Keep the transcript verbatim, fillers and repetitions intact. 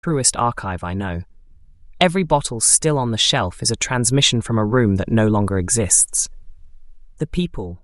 Truest archive I know. Every bottle still on the shelf is a transmission from a room that no longer exists. The people,